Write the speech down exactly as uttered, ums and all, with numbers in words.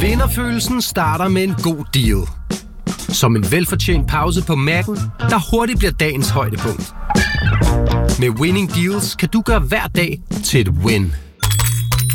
Vinderfølelsen starter med en god deal. Som en velfortjent pause på Mac'en, der hurtigt bliver dagens højdepunkt. Med Winning Deals kan du gøre hver dag til et win.